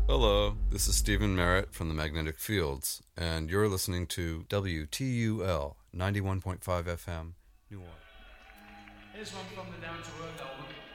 Hello, this is Stephen Merritt from the Magnetic Fields, and you're listening to WTUL 91.5 FM, New Orleans. Here's one from the Down to Earth album.